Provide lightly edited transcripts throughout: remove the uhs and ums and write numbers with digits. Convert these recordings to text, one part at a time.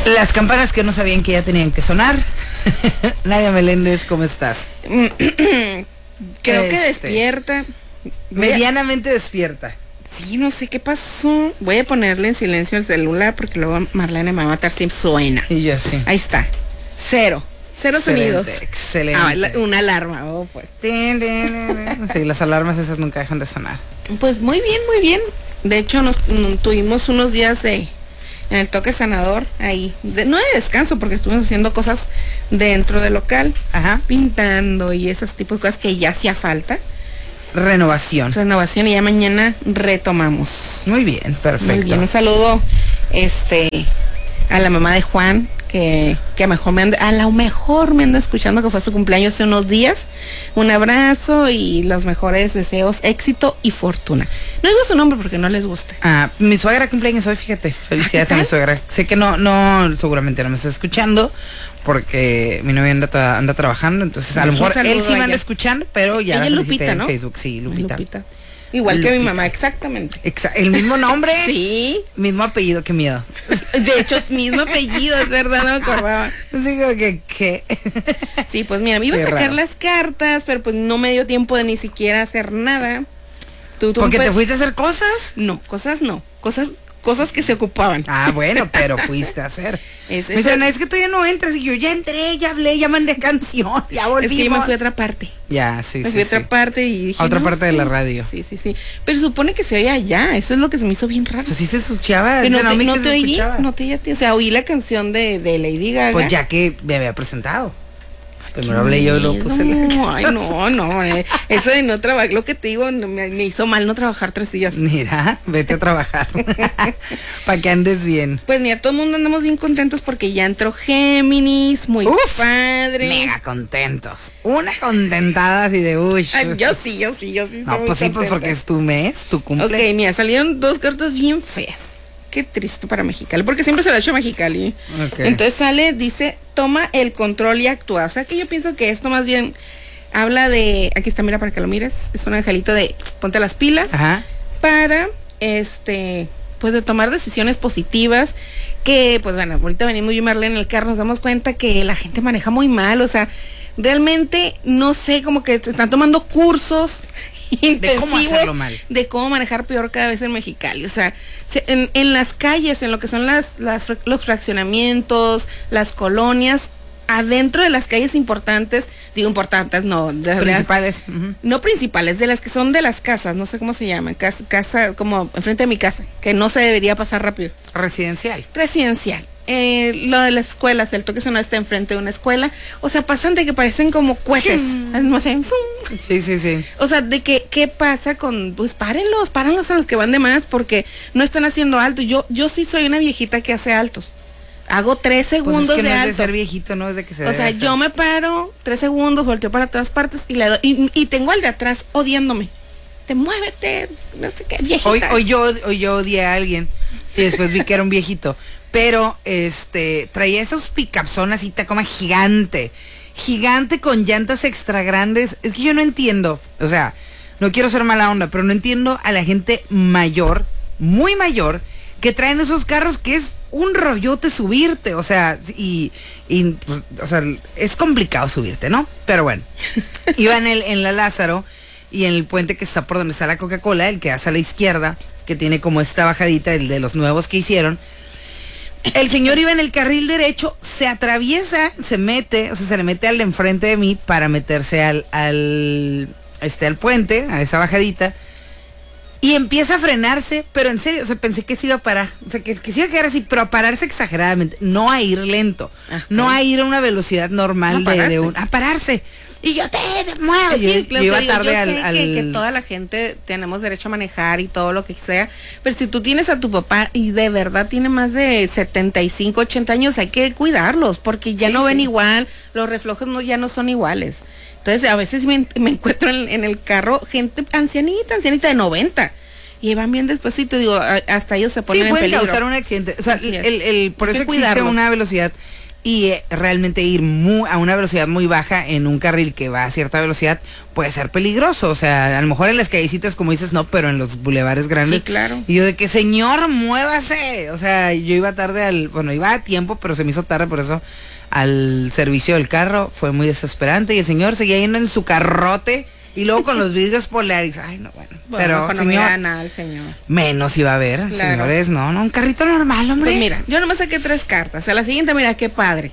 Las campanas que no sabían que ya tenían que sonar. Nadia Meléndez, ¿cómo estás? Creo que despierta. Medianamente despierta. Sí, no sé qué pasó. Voy a ponerle en silencio el celular porque luego Marlene me va a matar si suena. Y yo sí. Ahí está. Cero sonidos. Excelente. Una alarma. Oh, pues. Sí, las alarmas esas nunca dejan de sonar. Pues muy bien, muy bien. De hecho, tuvimos unos días en el toque sanador ahí. No de descanso, porque estuvimos haciendo cosas dentro del local. Ajá. Pintando y esos tipos de cosas que ya hacía falta. Renovación. Y ya mañana retomamos. Muy bien, perfecto. Muy bien, un saludo a la mamá de Juan, que a lo mejor me anda escuchando, que fue su cumpleaños hace unos días. Un abrazo y los mejores deseos, éxito y fortuna. No digo su nombre porque no les gusta. Mi suegra cumpleaños hoy, fíjate. Felicidades a mi suegra. Sé que no, seguramente no me está escuchando porque mi novia anda trabajando, entonces a lo mejor él sí me anda escuchando, pero ya ella la Lupita, en ¿no? Facebook, sí, Lupita. Igual Lupita. que mi mamá, exactamente. El mismo nombre, sí, mismo apellido, qué miedo. De hecho, mismo apellido, es verdad, no me acordaba. Digo que Sí, pues mira, me iba a sacar las cartas, pero pues no me dio tiempo de ni siquiera hacer nada. ¿Porque te fuiste a hacer cosas? No, cosas que se ocupaban. Bueno, pero fuiste a hacer. Me dicen, es que tú ya no entras. Y yo ya entré, ya hablé, ya mandé canción, ya volvimos. Es que yo me fui a otra parte. Ya, sí, me fui a otra parte y dije, a otra parte de la radio. Sí. Pero supone que se oía allá, eso es lo que se me hizo bien raro. Pues sí se escuchaba. Pero no te oí, o sea, oí la canción de Lady Gaga. Pues ya que me había presentado. Primero hablé yo y luego puse la canción. Ay, no, eso de no trabajar, lo que te digo, me hizo mal no trabajar 3 días. Mira, vete a trabajar, para que andes bien. Pues mira, todo el mundo andamos bien contentos porque ya entró Géminis, muy padre. Mega contentos, una contentada así de yo sí. No, pues sí, pues porque es tu mes, tu cumple. Ok, mira, salieron 2 cartas bien feas. Qué triste para Mexicali, porque siempre se lo ha hecho a Mexicali. Okay. Entonces dice, toma el control y actúa. O sea que yo pienso que esto más bien habla de, aquí está, mira para que lo mires, es un angelito de ponte las pilas. Ajá. Para, pues de tomar decisiones positivas, que pues bueno, ahorita venimos yo y Marlene en el carro, nos damos cuenta que la gente maneja muy mal, o sea, realmente, no sé, como que se están tomando cursos de cómo hacerlo mal, de cómo manejar peor cada vez en Mexicali. O sea, en las calles, en lo que son los fraccionamientos, las colonias, adentro de las calles importantes, no, principales, no principales, de las que son de las casas, no sé cómo se llaman, casa como enfrente de mi casa, que no se debería pasar rápido. Residencial. Lo de las escuelas, el toque sonoro está enfrente de una escuela, o sea, pasan de que parecen como cohetes, no sé, Sí. O sea, de que, ¿qué pasa con, pues párenlos a los que van de más porque no están haciendo alto? Yo sí soy una viejita que hace altos. Hago 3 segundos pues es que de no alto. Es de ser viejito, no es de que se. O sea, yo me paro 3 segundos, volteo para todas partes y le doy, y tengo al de atrás odiándome. Te muévete, no sé qué, viejita. Hoy yo odié a alguien y después vi que era un viejito. Pero traía esos pick-up así, Tacoma gigante con llantas extra grandes. Es que yo no entiendo, o sea, no quiero ser mala onda, pero no entiendo a la gente mayor, muy mayor, que traen esos carros que es un rollote subirte, o sea, y pues, o sea, es complicado subirte, ¿no? Pero bueno, iba en la Lázaro y en el puente que está por donde está la Coca-Cola, el que hace a la izquierda, que tiene como esta bajadita, el de los nuevos que hicieron. El señor iba en el carril derecho, se atraviesa, se le mete al de enfrente de mí para meterse al puente, a esa bajadita, y empieza a frenarse, pero en serio, o sea, pensé que se iba a parar, o sea, que se iba a quedar así, pero a pararse exageradamente, no a ir lento, no a ir a una velocidad normal a pararse. Y yo te muevo. Sí, yo iba tarde que toda la gente tenemos derecho a manejar y todo lo que sea, pero si tú tienes a tu papá y de verdad tiene más de 75, 80 años, hay que cuidarlos porque ya no ven igual, los reflejos ya no son iguales. Entonces a veces me encuentro en el carro gente ancianita de 90 y van bien despacito, digo, hasta ellos se ponen en peligro. Sí, pueden causar un accidente, o sea, por eso existe cuidarlos. una velocidad y realmente ir a una velocidad muy baja en un carril que va a cierta velocidad puede ser peligroso. O sea, a lo mejor en las callecitas, como dices, no, pero en los bulevares grandes. Sí, claro. Y yo de que, señor, muévase. O sea, yo iba tarde iba a tiempo, pero se me hizo tarde, por eso al servicio del carro fue muy desesperante. Y el señor seguía yendo en su carrote y luego con los vidrios polares. Ay, no, bueno. Pero, no me da nada el señor. Menos iba a haber, claro. Señores, no, un carrito normal, hombre. Pues mira, yo nomás saqué 3 cartas. A la siguiente, mira, qué padre.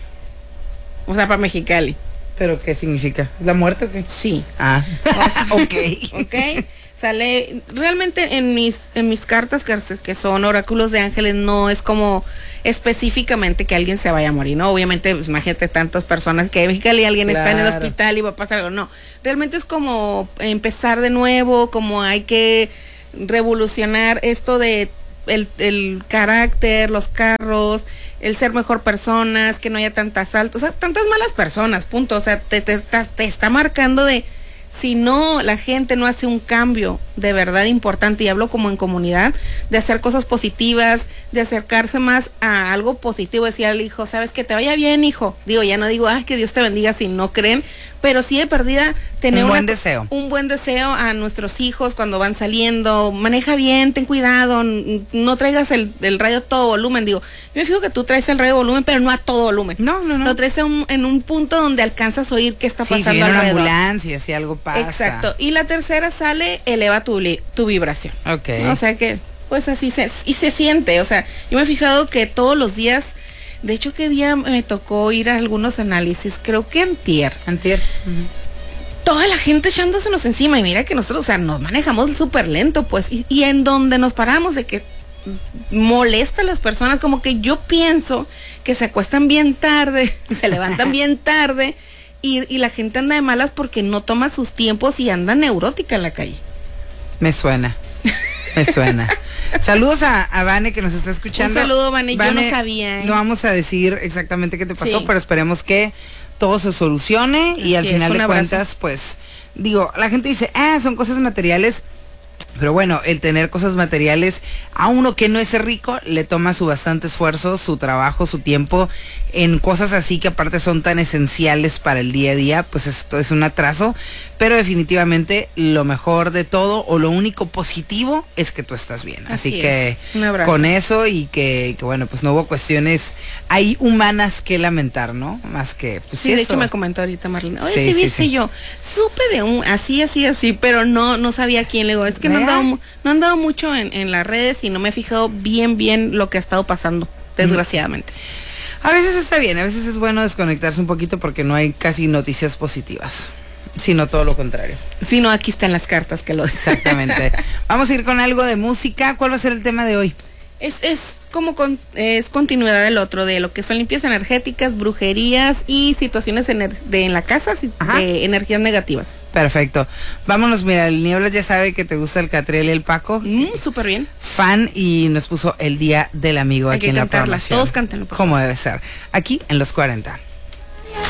O sea, para Mexicali. ¿Pero qué significa? ¿La muerte o qué? Sí. Ah, ok. Ok. Sale, realmente en mis cartas que son oráculos de ángeles, no es como específicamente que alguien se vaya a morir, ¿no? Obviamente, pues, imagínate tantas personas que en Mexicali alguien está en el hospital y va a pasar algo, no. Realmente es como empezar de nuevo, como hay que revolucionar esto de el carácter, los carros, el ser mejor personas, que no haya tantas asaltos, o sea, tantas malas personas, punto. O sea, te está marcando de, si no, la gente no hace un cambio de verdad importante, y hablo como en comunidad, de hacer cosas positivas, de acercarse más a algo positivo, decir al hijo, sabes, que te vaya bien, hijo. Digo, ya no digo, ay, que Dios te bendiga si no creen, pero sí de perdida tener un buen deseo a nuestros hijos cuando van saliendo. Maneja bien, ten cuidado, no traigas el radio a todo volumen. Digo, yo me fijo que tú traes el radio a volumen, pero no a todo volumen. No. Lo traes en un punto donde alcanzas a oír qué está pasando si viene alrededor. Una ambulancia, si algo pasa. Exacto. Y la tercera sale, eleva tu vibración. Ok. O sea que, pues así se siente. O sea, yo me he fijado que todos los días, de hecho, ¿qué día me tocó ir a algunos análisis? Creo que antier. Toda la gente echándosenos encima, y mira que nosotros, o sea, nos manejamos súper lento, pues, y en donde nos paramos de que molesta a las personas, como que yo pienso que se acuestan bien tarde, se levantan bien tarde, y la gente anda de malas porque no toma sus tiempos y anda neurótica en la calle. Me suena. Saludos a Vane, que nos está escuchando. Un saludo, Vane, yo no sabía. No vamos a decir exactamente qué te pasó, pero esperemos que todo se solucione. Y al final de cuentas, pues, digo, la gente dice, son cosas materiales. Pero bueno, el tener cosas materiales, a uno que no es rico, le toma su bastante esfuerzo, su trabajo, su tiempo, en cosas así que aparte son tan esenciales para el día a día. Pues esto es un atraso, pero definitivamente lo mejor de todo, o lo único positivo, es que tú estás bien. Así que con eso, y que bueno, pues no hubo cuestiones hay humanas que lamentar, ¿no? Más que, pues, sí, de hecho me comentó ahorita Marlene, oye, sí, yo supe de un así, pero no sabía quién. Le digo, es que no han dado mucho en las redes, y no me he fijado bien lo que ha estado pasando, desgraciadamente. A veces está bien, a veces es bueno desconectarse un poquito, porque no hay casi noticias positivas, sino todo lo contrario. Si no, aquí están las cartas que lo dicen. Exactamente. Vamos a ir con algo de música. ¿Cuál va a ser el tema de hoy? Es continuidad del otro, de lo que son limpias energéticas, brujerías y situaciones en la casa, de energías negativas. Perfecto. Vámonos, mira, el Nieblas ya sabe que te gusta el Catriel y el Paco. Súper bien. Fan, y nos puso el Día del Amigo. Hay aquí en la programación. Todos cántenlo. Como debe ser. Aquí en Los 40.